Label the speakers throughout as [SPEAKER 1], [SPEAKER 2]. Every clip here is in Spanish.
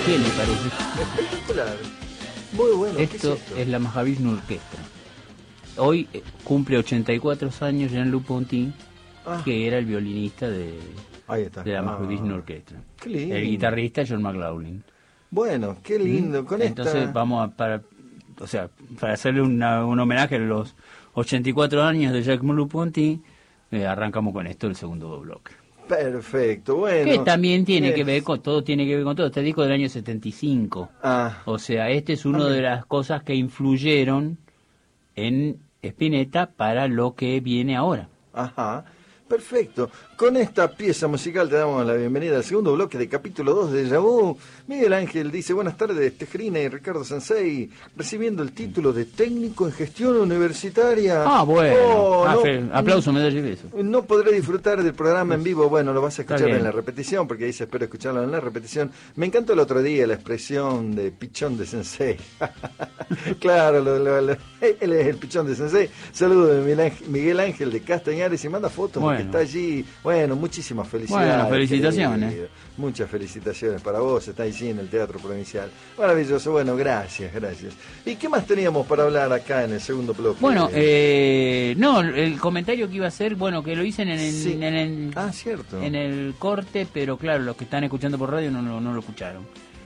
[SPEAKER 1] ¿Qué le parece?
[SPEAKER 2] Espectacular. Muy bueno.
[SPEAKER 1] Esto es la Mahavishnu Orquestra. Hoy cumple 84 años Jean-Luc Ponty, que era el violinista de la Mahavishnu Orquestra.
[SPEAKER 2] Qué lindo.
[SPEAKER 1] El guitarrista John McLaughlin.
[SPEAKER 2] Bueno, qué lindo. Con
[SPEAKER 1] Entonces vamos para hacerle un homenaje a los 84 años de Jean-Luc Ponty, arrancamos con esto, el segundo bloque.
[SPEAKER 2] Perfecto, bueno.
[SPEAKER 1] Que también tiene que ver con todo, Este disco del año 75. O sea, este es una de las cosas que influyeron en Spinetta para lo que viene ahora.
[SPEAKER 2] Ajá. Perfecto. Con esta pieza musical te damos la bienvenida al segundo bloque de capítulo 2 de Déjà Vu. Miguel Ángel dice: buenas tardes, Tejerina y Ricardo Sensei, recibiendo el título de técnico en gestión universitaria.
[SPEAKER 1] Bueno. Aplauso, medalla y beso.
[SPEAKER 2] No podré disfrutar del programa en vivo. Bueno, lo vas a escuchar en la repetición, porque dice espero escucharlo en la repetición. Me encantó el otro día la expresión de pichón de Sensei. Claro, él es el pichón de Sensei. Saludo de Miguel Ángel de Castañares y manda fotos porque está allí. Bueno, muchísimas felicidades.
[SPEAKER 1] Bueno, felicitaciones.
[SPEAKER 2] Muchas felicitaciones para vos, está allí en el Teatro Provincial. Maravilloso, bueno, gracias. ¿Y qué más teníamos para hablar acá en el segundo bloque?
[SPEAKER 1] Bueno, el comentario que iba a hacer, que lo hice
[SPEAKER 2] cierto.
[SPEAKER 1] En el corte, pero claro, los que están escuchando por radio no lo escucharon.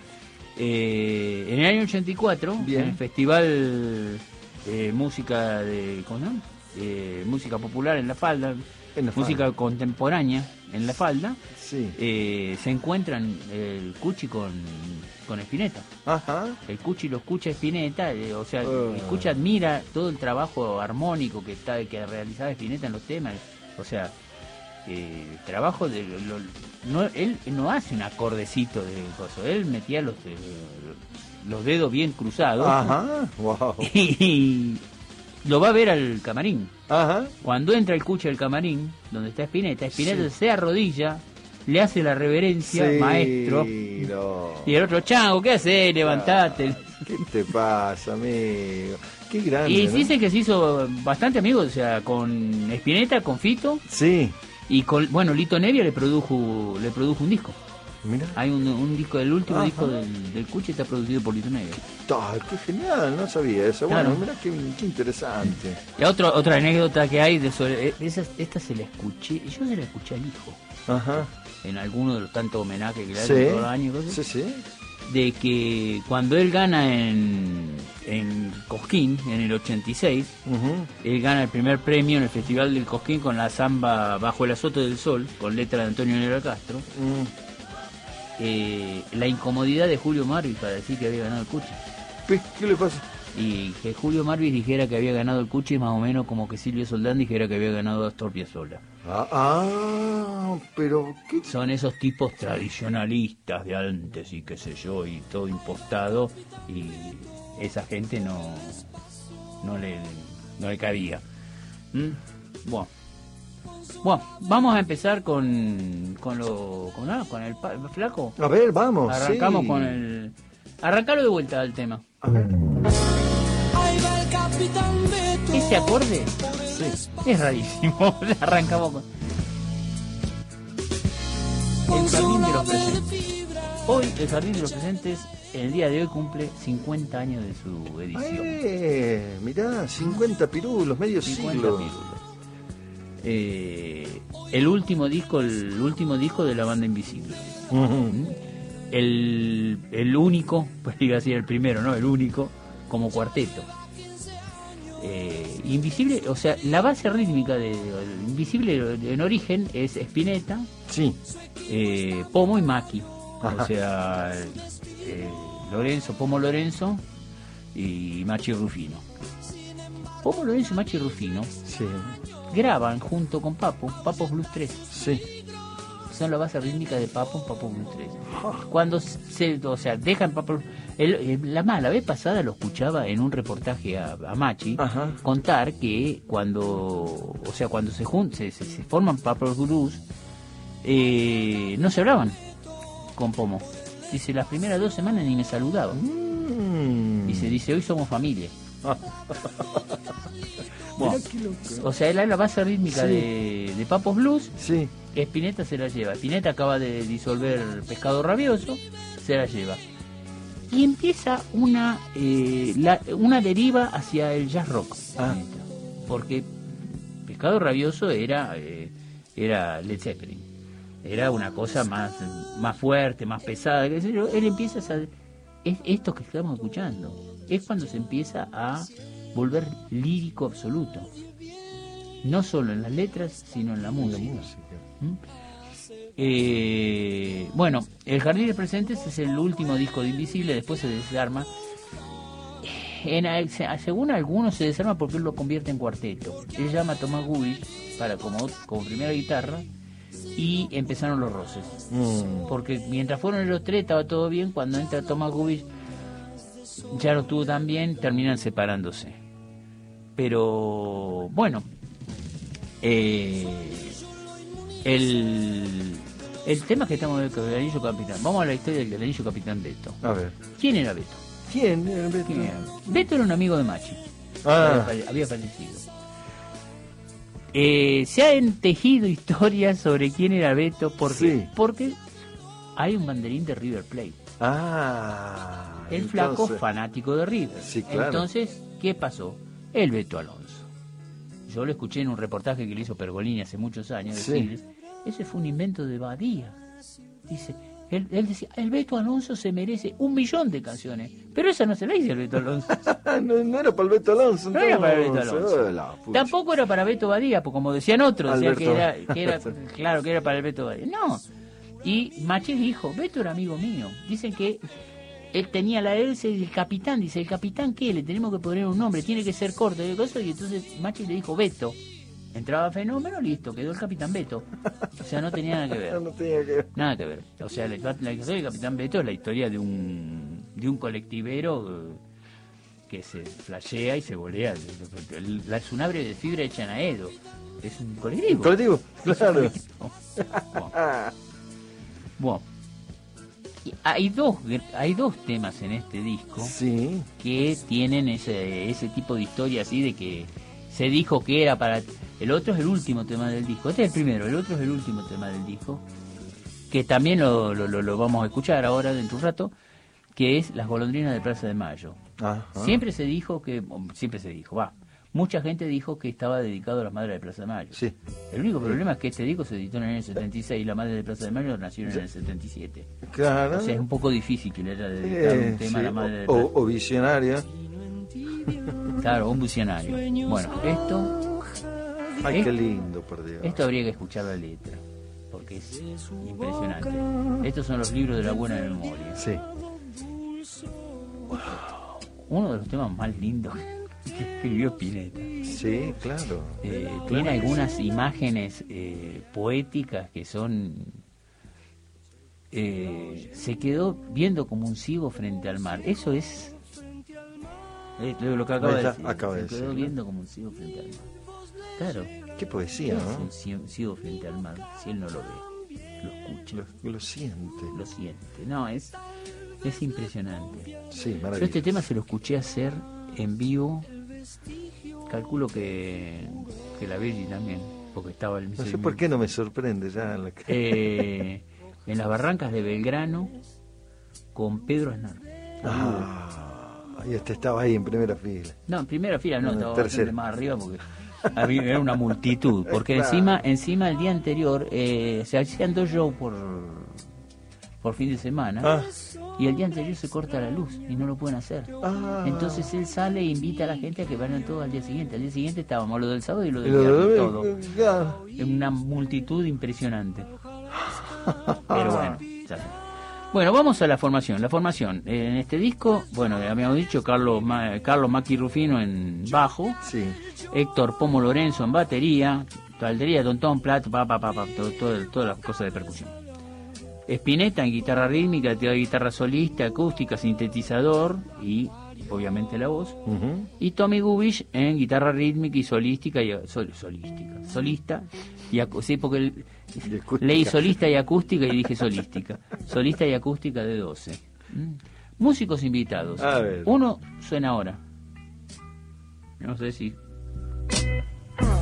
[SPEAKER 1] En el año 84, en el Festival Música Música Popular en La Falda, música contemporánea en La Falda, se encuentran el Cuchi con Spinetta. El Cuchi lo escucha Spinetta, el Cuchi admira todo el trabajo armónico que realizaba Spinetta en los temas, el trabajo de él no hace un acordecito de cosas, él metía los dedos bien cruzados.
[SPEAKER 2] Wow.
[SPEAKER 1] Y lo va a ver al camarín. Cuando entra el Cuchi al camarín donde está Spinetta se arrodilla, le hace la reverencia, maestro, y el otro: chango, ¿qué haces? Levantate.
[SPEAKER 2] ¿Qué te pasa, amigo? Qué grande.
[SPEAKER 1] Y dicen que se hizo bastante amigo, con Spinetta, con Fito. Y con Lito Nevia le produjo un disco.
[SPEAKER 2] Mirá.
[SPEAKER 1] Hay un disco, el último disco del Cuchi está producido por Lito Nevia.
[SPEAKER 2] ¡Qué genial! No sabía eso.
[SPEAKER 1] Claro.
[SPEAKER 2] Bueno, mirá qué interesante.
[SPEAKER 1] Y otra anécdota que hay esta se la escuché, yo se la escuché al hijo. En alguno de los tantos homenajes que le hacen todos los años. De que cuando él gana en Cosquín, en el 86, él gana el primer premio en el Festival del Cosquín con la samba Bajo el azote del sol, con letra de Antonio Nera Castro. La incomodidad de Julio Marvis para decir que había ganado el Cuchi.
[SPEAKER 2] ¿Qué le pasa?
[SPEAKER 1] Y que Julio Marvis dijera que había ganado el Cuchi es más o menos como que Silvio Soldán dijera que había ganado Astor Piazzolla.
[SPEAKER 2] Pero ¿qué?
[SPEAKER 1] Son esos tipos tradicionalistas de antes y qué sé yo, y todo impostado, y esa gente no le cabía. Bueno, vamos a empezar con el flaco.
[SPEAKER 2] A ver, vamos.
[SPEAKER 1] Arrancamos con el... Arrancalo de vuelta al tema.
[SPEAKER 2] A ver.
[SPEAKER 1] Ese acorde es rarísimo. Arrancamos con... El Jardín de los Presentes. Hoy el Jardín de los Presentes, el día de hoy, cumple 50 años de su edición.
[SPEAKER 2] Mirá, 50 pirulos, medio
[SPEAKER 1] 50
[SPEAKER 2] siglo.
[SPEAKER 1] Pirulos. El último disco de la banda Invisible. El único, pues diga así, el primero, ¿no? El único como cuarteto. Invisible, la base rítmica de Invisible en origen es Spinetta, Pomo y Macchi. Pomo Lorenzo y Machi Rufino. Pomo Lorenzo y Machi Rufino graban junto con Papo Blues 3. Son la base rítmica de Papo Blues 3. Cuando dejan Papo, la vez pasada lo escuchaba en un reportaje a Machi contar que cuando se forman Papo Blues, no se hablaban con Pomo. Dice, las primeras 2 semanas ni me saludaban. Dice, hoy somos familia. Era la base rítmica de Papos Blues. Spinetta se la lleva. Spinetta acaba de disolver Pescado Rabioso, se la lleva. y empieza una deriva hacia el jazz rock. Porque Pescado Rabioso era Led Zeppelin, era una cosa más fuerte, más pesada, qué sé yo. Él empieza es esto que estamos escuchando, es cuando se empieza a volver lírico absoluto, no solo en las letras sino en la música. Bueno, El Jardín de Presentes es el último disco de Invisible, después se desarma. Según algunos se desarma porque él lo convierte en cuarteto. Él llama a Tomás Gubich como primera guitarra y empezaron los roces. Porque mientras fueron los tres estaba todo bien, cuando entra Tomás Gubich ya no estuvo tan bien, terminan separándose. Pero bueno, el tema que estamos viendo del Anillo Capitán, vamos a la historia del Anillo Capitán Beto.
[SPEAKER 2] A ver.
[SPEAKER 1] ¿Quién era Beto?
[SPEAKER 2] ¿Quién era Beto?
[SPEAKER 1] Beto era un amigo de Machi. Había fallecido. Se han tejido historias sobre quién era Beto porque hay un banderín de River Plate. El flaco fanático de River.
[SPEAKER 2] Sí, claro.
[SPEAKER 1] Entonces, ¿qué pasó? El Beto Alonso. Yo lo escuché en un reportaje que le hizo Pergolini hace muchos años. Decirles, ese fue un invento de Badía. Dice, él decía, el Beto Alonso se merece 1 millón de canciones, pero esa no se la hizo el Beto Alonso.
[SPEAKER 2] no era para el Beto Alonso.
[SPEAKER 1] No era para el Beto Alonso. Tampoco era para Beto Badía, porque como decían otros, decía que era claro que era para el Beto Badía. No. Y Machi dijo, Beto era amigo mío. Dicen que él tenía la hélice del capitán. Dice, ¿el capitán qué? Le tenemos que poner un nombre, tiene que ser corto. Y entonces Machi le dijo Beto. Entraba Fenómeno, listo, quedó el Capitán Beto. O sea, no tenía nada que ver.
[SPEAKER 2] No tenía que ver.
[SPEAKER 1] Nada que ver. O sea, la historia del Capitán Beto es la historia de un colectivero que se flashea y se volea. Es un abre de fibra hecha en Aedo. Es un colectivo.
[SPEAKER 2] ¿Un colectivo? Claro.
[SPEAKER 1] Bueno. Hay dos temas en este disco que tienen ese tipo de historia así de que se dijo que era para... El otro es el último tema del disco. Este es el primero, el otro es el último tema del disco, que también lo vamos a escuchar ahora dentro de un rato, que es Las golondrinas de Plaza de Mayo. Siempre se dijo, mucha gente dijo que estaba dedicado a las madres de Plaza de Mayo. Sí. El único problema es que este disco se editó en el año 76 y la madre de Plaza de Mayo nació en el 77. Claro. O sea, es un poco difícil que le haya dedicado un tema a la madre de Plaza de Mayo.
[SPEAKER 2] O visionaria.
[SPEAKER 1] Claro, un visionario. Bueno, esto...
[SPEAKER 2] Ay, qué lindo, por Dios.
[SPEAKER 1] Esto habría que escuchar la letra, porque es impresionante. Estos son los libros de la buena memoria.
[SPEAKER 2] Sí.
[SPEAKER 1] Uno de los temas más lindos que escribió Spinetta.
[SPEAKER 2] Sí, claro.
[SPEAKER 1] Tiene algunas imágenes poéticas que son... se quedó viendo como un ciego frente al mar. Eso es... lo que acaba de decir. Se quedó viendo como un ciego frente al mar. Claro.
[SPEAKER 2] Qué poesía, ¿no?
[SPEAKER 1] Es un ciego frente al mar, si él no lo ve, lo escucha.
[SPEAKER 2] Lo siente.
[SPEAKER 1] Lo siente. No, es impresionante.
[SPEAKER 2] Sí, maravilloso.
[SPEAKER 1] Yo este tema se lo escuché hacer en vivo, calculo que la Virgi también, porque estaba el mismo.
[SPEAKER 2] No sé por qué no me sorprende ya.
[SPEAKER 1] En las barrancas de Belgrano, con Pedro Aznar.
[SPEAKER 2] Y este estaba ahí en primera fila.
[SPEAKER 1] No, en primera fila no, estaba bastante más arriba porque... Era una multitud, porque claro. encima el día anterior se hacían 2 shows por fin de semana y el día anterior se corta la luz y no lo pueden hacer. Entonces él sale e invita a la gente a que vayan todos al día siguiente. Al día siguiente estábamos lo del sábado y lo del viernes, todo. Una multitud impresionante. Pero bueno, ya está. Bueno, vamos a la formación. La formación en este disco, bueno, habíamos dicho Carlos Maqui Rufino en bajo, Héctor Pomo Lorenzo en batería, tontón, plato, todas las cosas de percusión. Spinetta en guitarra rítmica, guitarra solista, acústica, sintetizador y obviamente la voz. Y Tommy Gubich en guitarra rítmica y solista y sí, porque leí solista y acústica y dije solística. Solista y acústica de 12. Músicos invitados. Uno suena ahora. No sé si...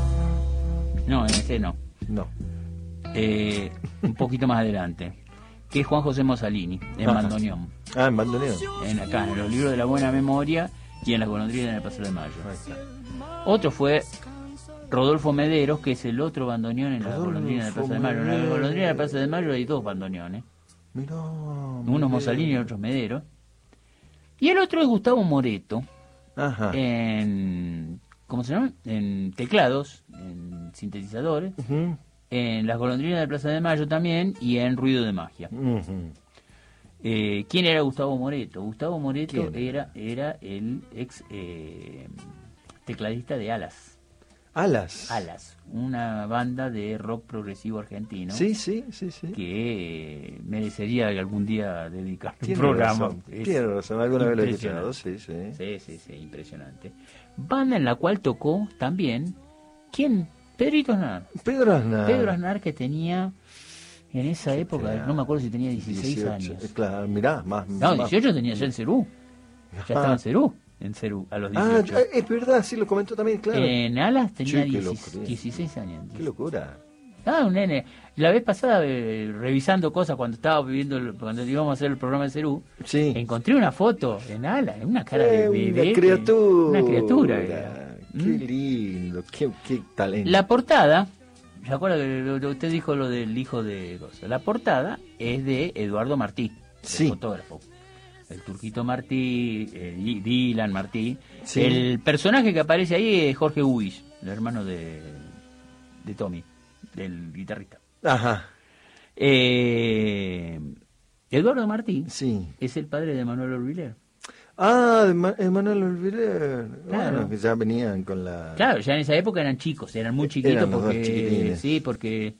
[SPEAKER 1] No, en ese no.
[SPEAKER 2] No.
[SPEAKER 1] Un poquito más adelante. que es Juan José Mossalini, en bandoneón.
[SPEAKER 2] Ah, en bandoneón.
[SPEAKER 1] Acá, en los libros de la buena memoria y en las golondrinas en el Paso de Mayo. Otro fue Rodolfo Mederos, que es el otro bandoneón en las golondrinas del Paso de Mayo. En la golondrina del Paso de Mayo hay 2 bandoneones.
[SPEAKER 2] Mirá,
[SPEAKER 1] unos Mossalini y otros Mederos. Y el otro es Gustavo Moreto.
[SPEAKER 2] Ajá.
[SPEAKER 1] ¿Cómo se llama? En teclados, en sintetizadores, en las golondrinas de Plaza de Mayo también y en Ruido de Magia. ¿Quién era Gustavo Moreto? Gustavo Moreto era el ex tecladista de Alas.
[SPEAKER 2] Alas,
[SPEAKER 1] una banda de rock progresivo argentino.
[SPEAKER 2] Sí.
[SPEAKER 1] Que merecería algún día dedicar un
[SPEAKER 2] Tiene
[SPEAKER 1] programa.
[SPEAKER 2] Tiene razón, alguna vez lo he escuchado, sí.
[SPEAKER 1] Sí, impresionante. Banda en la cual tocó también, ¿quién? Pedro Aznar, que tenía en esa época, no me acuerdo si tenía 16 años.
[SPEAKER 2] Claro, mirá, más.
[SPEAKER 1] No, 18 tenía ya en Cerú. Ya estaba en Cerú, a los 18.
[SPEAKER 2] Es verdad, sí, lo comentó también, claro.
[SPEAKER 1] En Alas tenía 16 años.
[SPEAKER 2] Qué locura.
[SPEAKER 1] Un nene. La vez pasada, revisando cosas cuando cuando íbamos a hacer el programa de Cerú, encontré una foto en Alas, una cara de bebé. Una criatura.
[SPEAKER 2] Qué lindo, qué talento.
[SPEAKER 1] La portada, ¿se acuerda que usted dijo lo del hijo de Goza? La portada es de Eduardo Martí, el fotógrafo. El Turquito Martí, Dylan Martí. Sí. El personaje que aparece ahí es Jorge Huis, el hermano de Tommy, del guitarrista.
[SPEAKER 2] Ajá.
[SPEAKER 1] Eduardo Martí es el padre de Manuel Orbiler.
[SPEAKER 2] Manuel Orbiler.
[SPEAKER 1] Claro.
[SPEAKER 2] Bueno, que ya venían con la...
[SPEAKER 1] Claro, ya en esa época eran chicos, eran muy chiquitos porque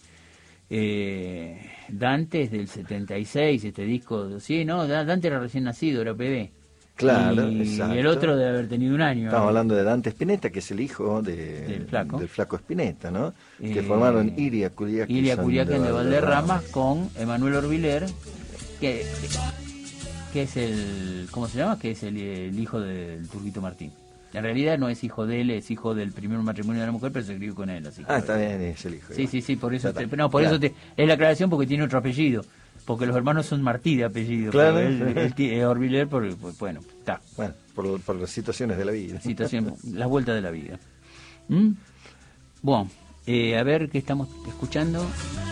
[SPEAKER 1] Dante es del 76, este disco, Dante era recién nacido, era bebé.
[SPEAKER 2] Claro,
[SPEAKER 1] y el otro de haber tenido un año.
[SPEAKER 2] Estamos hablando de Dante Spinetta, que es el hijo del Flaco Spinetta, ¿no? Que formaron Iria Curiaquen
[SPEAKER 1] de Valderrama con Emanuel Orbiler, que es el, ¿cómo se llama? Que es el hijo del Turquito Martín. En realidad no es hijo de él, es hijo del primer matrimonio de la mujer, pero se crió con él. Así
[SPEAKER 2] está bien, es el hijo.
[SPEAKER 1] Sí, por eso es la aclaración, porque tiene otro apellido. Porque los hermanos son Martí de apellido.
[SPEAKER 2] Claro.
[SPEAKER 1] Él tiene Orbiler, bueno, está.
[SPEAKER 2] Bueno, por las situaciones de la vida.
[SPEAKER 1] Las vueltas de la vida. Bueno, a ver qué estamos escuchando.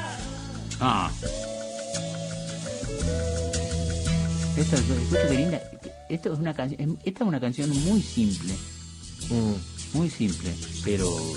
[SPEAKER 1] Escucha qué linda. Esta es una canción muy simple. Muy simple, pero